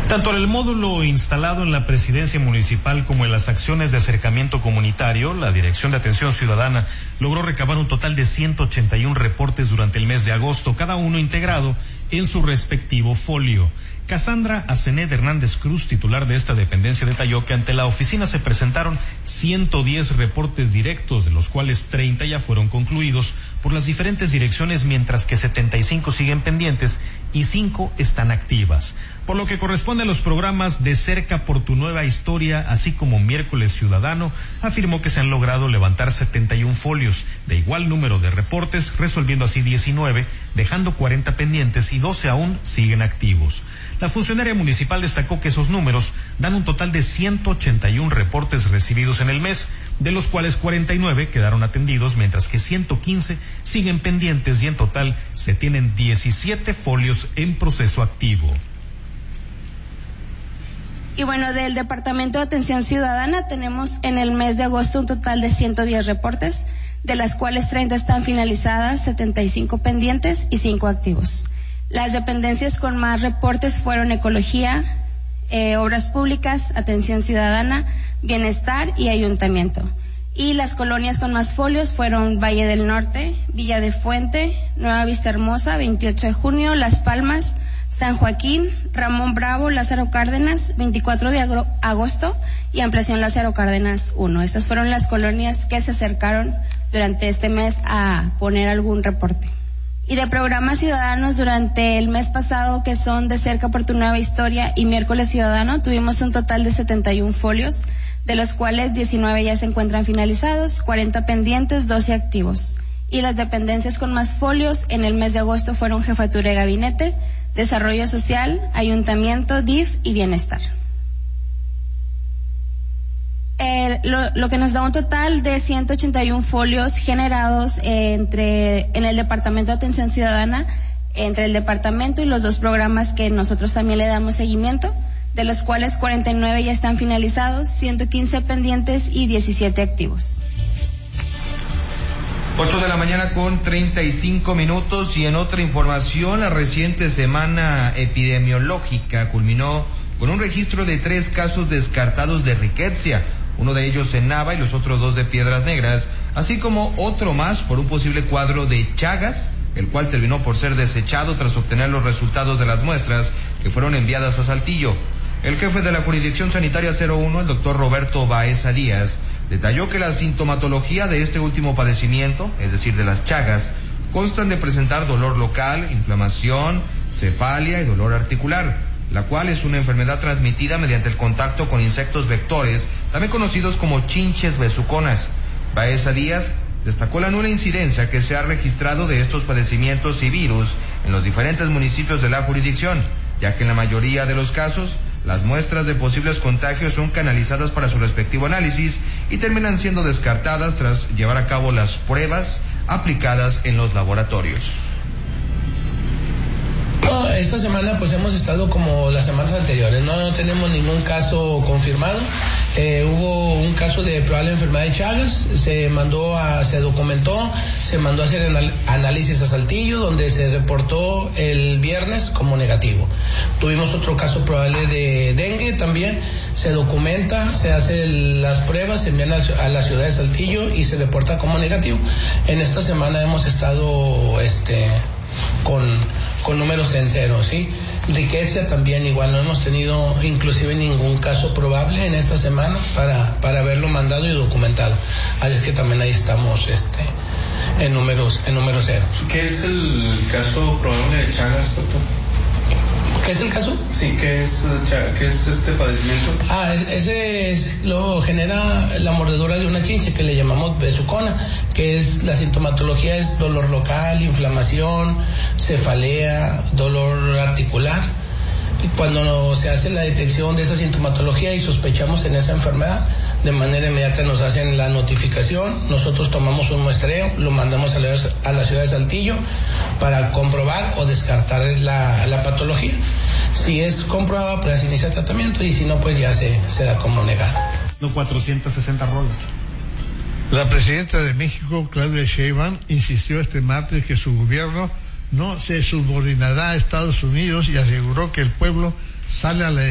Tanto en el módulo instalado en la presidencia municipal como en las acciones de acercamiento comunitario, la Dirección de Atención Ciudadana logró recabar un total de 181 reportes durante el mes de agosto, cada uno integrado en su respectivo folio. Cassandra Azened Hernández Cruz, titular de esta dependencia, detalló que ante la oficina se presentaron 110 reportes directos, de los cuales 30 ya fueron concluidos por las diferentes direcciones, mientras que 75 siguen pendientes y 5 están activas. Por lo que corresponde a los programas de Cerca por tu Nueva Historia, así como Miércoles Ciudadano, afirmó que se han logrado levantar 71 folios de igual número de reportes, resolviendo así 19, dejando 40 pendientes y 12 aún siguen activos. La funcionaria municipal destacó que esos números dan un total de 181 reportes recibidos en el mes, de los cuales 49 quedaron atendidos, mientras que 115 siguen pendientes y en total se tienen 17 folios en proceso activo. Y bueno, del Departamento de Atención Ciudadana tenemos en el mes de agosto un total de 110 reportes, de las cuales 30 están finalizadas, 75 pendientes y 5 activos. Las dependencias con más reportes fueron Ecología, Obras Públicas, Atención Ciudadana, Bienestar y Ayuntamiento. Y las colonias con más folios fueron Valle del Norte, Villa de Fuente, Nueva Vista Hermosa, 28 de junio, Las Palmas, San Joaquín, Ramón Bravo, Lázaro Cárdenas, 24 de agosto y Ampliación Lázaro Cárdenas 1. Estas fueron las colonias que se acercaron durante este mes a poner algún reporte. Y de programas ciudadanos durante el mes pasado, que son de Cerca por tu Nueva Historia y Miércoles Ciudadano, tuvimos un total de 71 folios, de los cuales 19 ya se encuentran finalizados, 40 pendientes, 12 activos. Y las dependencias con más folios en el mes de agosto fueron Jefatura de Gabinete, Desarrollo Social, Ayuntamiento, DIF y Bienestar. Lo que nos da un total de 181 folios generados en el Departamento de Atención Ciudadana, entre el departamento y los dos programas que nosotros también le damos seguimiento, de los cuales 49 ya están finalizados, 115 pendientes y 17 activos. 8 de la mañana con 35 minutos y en otra información, la reciente semana epidemiológica culminó con un registro de 3 casos descartados de rickettsia, uno de ellos en Nava y los otros 2 de Piedras Negras, así como otro más por un posible cuadro de Chagas, el cual terminó por ser desechado tras obtener los resultados de las muestras que fueron enviadas a Saltillo. El jefe de la Jurisdicción Sanitaria 01, el doctor Roberto Baeza Díaz, detalló que la sintomatología de este último padecimiento, es decir, de las Chagas, constan de presentar dolor local, inflamación, cefalia y dolor articular, la cual es una enfermedad transmitida mediante el contacto con insectos vectores, también conocidos como chinches besuconas. Baeza Díaz destacó la nula incidencia que se ha registrado de estos padecimientos y virus en los diferentes municipios de la jurisdicción, ya que en la mayoría de los casos, las muestras de posibles contagios son canalizadas para su respectivo análisis y terminan siendo descartadas tras llevar a cabo las pruebas aplicadas en los laboratorios. Esta semana pues hemos estado como las semanas anteriores, no tenemos ningún caso confirmado. Hubo un caso de probable enfermedad de Chagas, se documentó, se mandó a hacer análisis a Saltillo, donde se reportó el viernes como negativo. Tuvimos otro caso probable de dengue también, se documenta, se hacen las pruebas, se envían a la ciudad de Saltillo y se reporta como negativo. En esta semana hemos estado con números en cero, ¿sí? Rickettsia también igual, no hemos tenido inclusive ningún caso probable en esta semana para haberlo mandado y documentado. Así es que también ahí estamos en números cero. ¿Qué es el caso probable de Chagas, doctor? ¿Qué es el caso? Sí, ¿qué es este padecimiento? Ese lo genera la mordedura de una chinche que le llamamos besucona, que es la sintomatología es dolor local, inflamación, cefalea, dolor articular. Y cuando se hace la detección de esa sintomatología y sospechamos en esa enfermedad, de manera inmediata nos hacen la notificación, nosotros tomamos un muestreo, lo mandamos a la ciudad de Saltillo para comprobar o descartar la patología. Si es comprobada, pues se inicia tratamiento y si no, pues ya se da como negado. 460 rolas. La presidenta de México, Claudia Sheinbaum, insistió este martes que su gobierno no se subordinará a Estados Unidos y aseguró que el pueblo sale a la